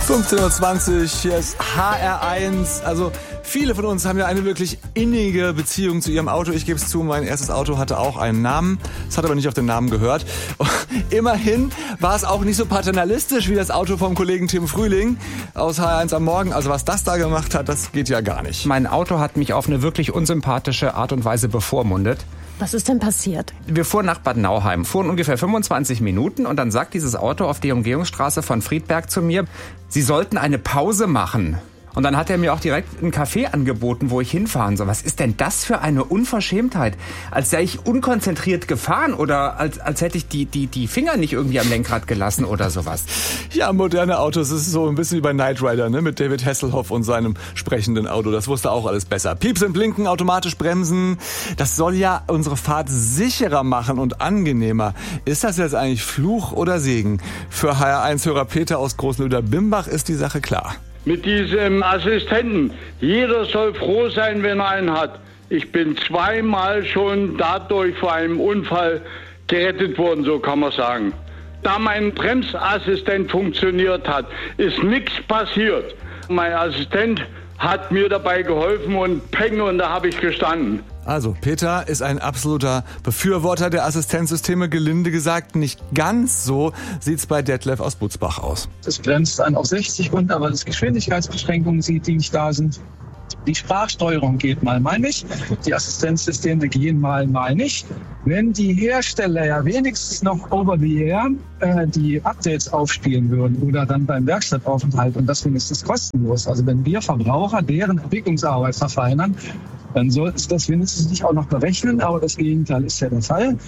15:20 Uhr, hier ist HR1. Also viele von uns haben ja eine wirklich innige Beziehung zu ihrem Auto. Ich gebe es zu, mein erstes Auto hatte auch einen Namen. Es hat aber nicht auf den Namen gehört. Immerhin war es auch nicht so paternalistisch wie das Auto vom Kollegen Tim Frühling aus HR1 am Morgen. Also was das da gemacht hat, das geht ja gar nicht. Mein Auto hat mich auf eine wirklich unsympathische Art und Weise bevormundet. Was ist denn passiert? Wir fuhren nach Bad Nauheim, fuhren ungefähr 25 Minuten und dann sagt dieses Auto auf die Umgehungsstraße von Friedberg zu mir, Sie sollten eine Pause machen. Und dann hat er mir auch direkt einen Café angeboten, wo ich hinfahren soll. Was ist denn das für eine Unverschämtheit? Als sei ich unkonzentriert gefahren oder als hätte ich die Finger nicht irgendwie am Lenkrad gelassen oder sowas. Ja, moderne Autos, das ist so ein bisschen wie bei Knight Rider, ne? Mit David Hasselhoff und seinem sprechenden Auto. Das wusste auch alles besser. Piepsen, blinken, automatisch bremsen. Das soll ja unsere Fahrt sicherer machen und angenehmer. Ist das jetzt eigentlich Fluch oder Segen? Für HR1-Hörer Peter aus Großlöder-Bimbach ist die Sache klar. Mit diesem Assistenten. Jeder soll froh sein, wenn er einen hat. Ich bin zweimal schon dadurch vor einem Unfall gerettet worden, so kann man sagen. Da mein Bremsassistent funktioniert hat, ist nichts passiert. Mein Assistent hat mir dabei geholfen und peng, und da habe ich gestanden. Also, Peter ist ein absoluter Befürworter der Assistenzsysteme, gelinde gesagt. Nicht ganz so sieht's bei Detlef aus Butzbach aus. Das bremst dann auf 60 runter, weil es Geschwindigkeitsbeschränkungen sieht, die nicht da sind. Die Sprachsteuerung geht mal nicht. Die Assistenzsysteme gehen mal nicht. Wenn die Hersteller ja wenigstens noch over the air die Updates aufspielen würden oder dann beim Werkstattaufenthalt und das wenigstens kostenlos. Also wenn wir Verbraucher deren Entwicklungsarbeit verfeinern, dann sollten sie das wenigstens nicht auch noch berechnen, aber das Gegenteil ist ja der Fall.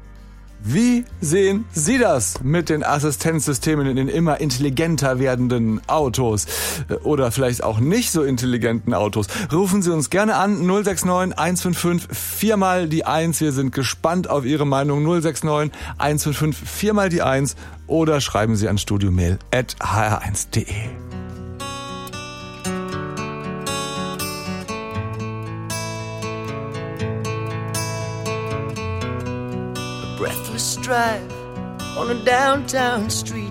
Wie sehen Sie das mit den Assistenzsystemen in den immer intelligenter werdenden Autos? Oder vielleicht auch nicht so intelligenten Autos? Rufen Sie uns gerne an, 069 155 4 mal die 1. Wir sind gespannt auf Ihre Meinung, 069 155 4 mal die 1. Oder schreiben Sie an studiomail@hr1.de. Breathless drive on a downtown street.